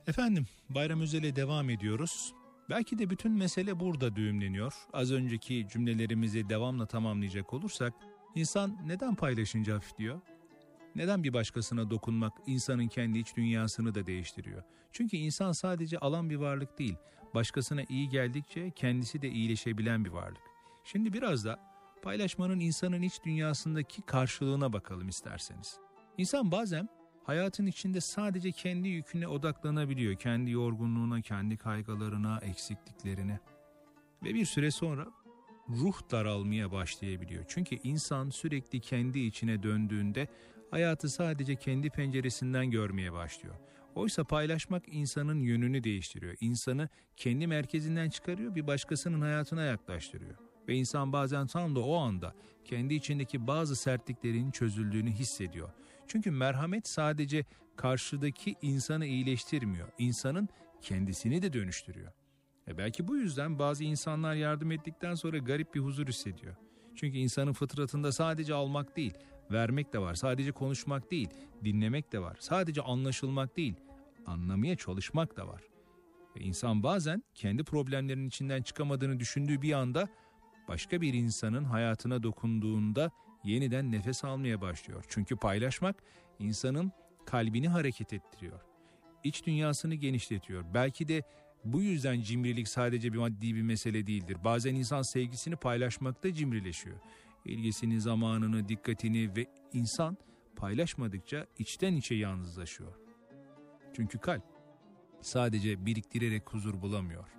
Efendim, Bayram Özel'e devam ediyoruz. Belki de bütün mesele burada düğümleniyor. Az önceki cümlelerimizi devamla tamamlayacak olursak, insan neden paylaşınca hafifliyor? Neden bir başkasına dokunmak insanın kendi iç dünyasını da değiştiriyor? Çünkü insan sadece alan bir varlık değil, başkasına iyi geldikçe kendisi de iyileşebilen bir varlık. Şimdi biraz da paylaşmanın insanın iç dünyasındaki karşılığına bakalım isterseniz. İnsan bazen hayatın içinde sadece kendi yüküne odaklanabiliyor. Kendi yorgunluğuna, kendi kaygılarına, eksikliklerine. Ve bir süre sonra ruh daralmaya başlayabiliyor. Çünkü insan sürekli kendi içine döndüğünde hayatı sadece kendi penceresinden görmeye başlıyor. Oysa paylaşmak insanın yönünü değiştiriyor. İnsanı kendi merkezinden çıkarıyor, bir başkasının hayatına yaklaştırıyor. Ve insan bazen tam da o anda kendi içindeki bazı sertliklerin çözüldüğünü hissediyor. Çünkü merhamet sadece karşıdaki insanı iyileştirmiyor, insanın kendisini de dönüştürüyor. Belki bu yüzden bazı insanlar yardım ettikten sonra garip bir huzur hissediyor. Çünkü insanın fıtratında sadece almak değil, vermek de var. Sadece konuşmak değil, dinlemek de var. Sadece anlaşılmak değil, anlamaya çalışmak da var. Ve insan bazen kendi problemlerinin içinden çıkamadığını düşündüğü bir anda başka bir insanın hayatına dokunduğunda yeniden nefes almaya başlıyor. Çünkü paylaşmak insanın kalbini hareket ettiriyor. İç dünyasını genişletiyor. Belki de bu yüzden cimrilik sadece bir maddi bir mesele değildir. Bazen insan sevgisini paylaşmakta cimrileşiyor. İlgisini, zamanını, dikkatini ve insan paylaşmadıkça içten içe yalnızlaşıyor. Çünkü kalp sadece biriktirerek huzur bulamıyor.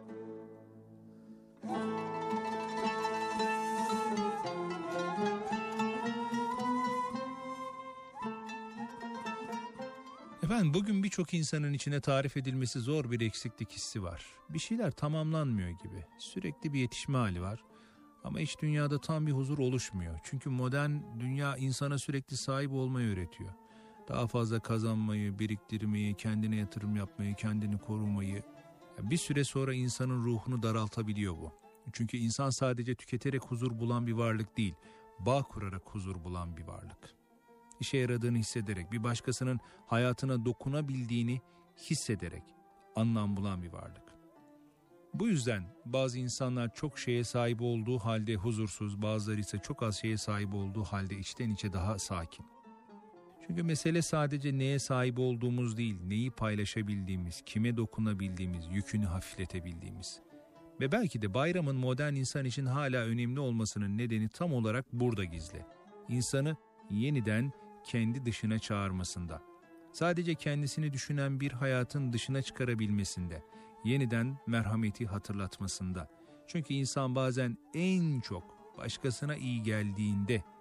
Efendim, bugün birçok insanın içine tarif edilmesi zor bir eksiklik hissi var. Bir şeyler tamamlanmıyor gibi. Sürekli bir yetişme hali var. Ama iç dünyada tam bir huzur oluşmuyor. Çünkü modern dünya insana sürekli sahip olmayı öğretiyor. Daha fazla kazanmayı, biriktirmeyi, kendine yatırım yapmayı, kendini korumayı. Bir süre sonra insanın ruhunu daraltabiliyor bu. Çünkü insan sadece tüketerek huzur bulan bir varlık değil, bağ kurarak huzur bulan bir varlık. İşe yaradığını hissederek, bir başkasının hayatına dokunabildiğini hissederek anlam bulan bir varlık. Bu yüzden bazı insanlar çok şeye sahip olduğu halde huzursuz, bazıları ise çok az şeye sahip olduğu halde içten içe daha sakin. Çünkü mesele sadece neye sahip olduğumuz değil, neyi paylaşabildiğimiz, kime dokunabildiğimiz, yükünü hafifletebildiğimiz. Ve belki de bayramın modern insan için hala önemli olmasının nedeni tam olarak burada gizli. İnsanı yeniden kendi dışına çağırmasında, sadece kendisini düşünen bir hayatın dışına çıkarabilmesinde, yeniden merhameti hatırlatmasında. Çünkü insan bazen en çok başkasına iyi geldiğinde